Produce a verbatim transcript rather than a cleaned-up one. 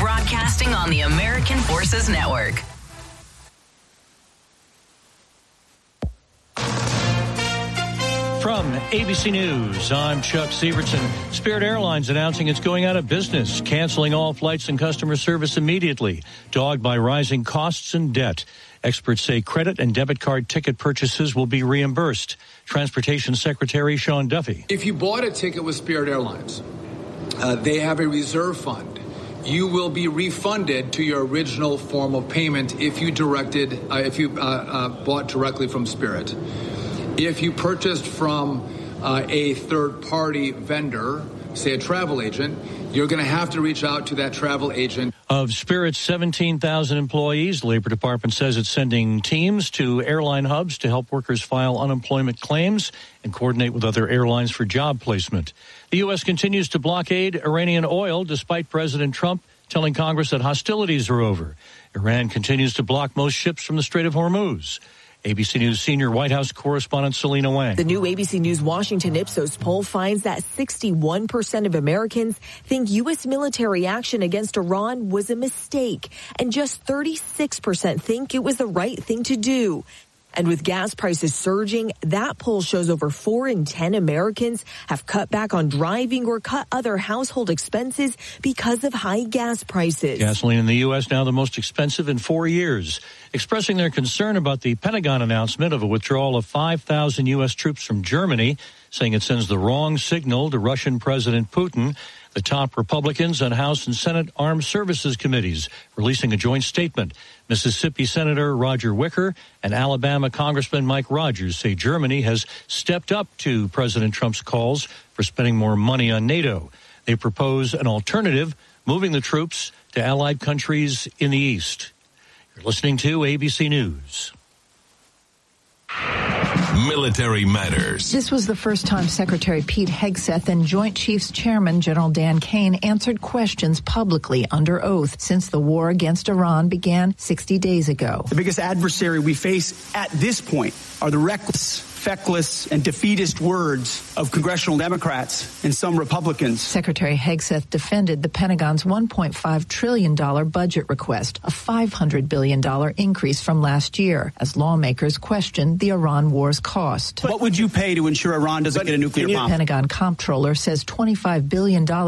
broadcasting on the American Forces Network. From A B C News, I'm Chuck Severson. Spirit Airlines announcing it's going out of business, canceling all flights and customer service immediately, dogged by rising costs and debt. Experts say credit and debit card ticket purchases will be reimbursed. Transportation Secretary Sean Duffy. If you bought a ticket with Spirit Airlines, uh, they have a reserve fund. You will be refunded to your original form of payment if you directed, uh, if you uh, uh, bought directly from Spirit. If you purchased from uh, a third-party vendor, say a travel agent, you're going to have to reach out to that travel agent. Of Spirit's seventeen thousand employees, the Labor Department says it's sending teams to airline hubs to help workers file unemployment claims and coordinate with other airlines for job placement. The U S continues to blockade Iranian oil despite President Trump telling Congress that hostilities are over. Iran continues to block most ships from the Strait of Hormuz. A B C News senior White House correspondent Selena Wang. The new A B C News Washington Ipsos poll finds that sixty-one percent of Americans think U S military action against Iran was a mistake, and just thirty-six percent think it was the right thing to do. And with gas prices surging, that poll shows over four in ten Americans have cut back on driving or cut other household expenses because of high gas prices. Gasoline in the U S now the most expensive in four years. Expressing their concern about the Pentagon announcement of a withdrawal of five thousand U S troops from Germany, saying it sends the wrong signal to Russian President Putin. The top Republicans on House and Senate Armed Services Committees releasing a joint statement. Mississippi Senator Roger Wicker and Alabama Congressman Mike Rogers say Germany has stepped up to President Trump's calls for spending more money on NATO. They propose an alternative, moving the troops to allied countries in the East. You're listening to A B C News. Military Matters. This was the first time Secretary Pete Hegseth and Joint Chiefs Chairman General Dan Kane answered questions publicly under oath since the war against Iran began sixty days ago. The biggest adversary we face at this point are the reckless, feckless, and defeatist words of congressional Democrats and some Republicans. Secretary Hegseth defended the Pentagon's one point five trillion dollars budget request, a five hundred billion dollars increase from last year, as lawmakers questioned the Iran war's cost. What would you pay to ensure Iran doesn't get a nuclear bomb? The Pentagon comptroller says twenty-five billion dollars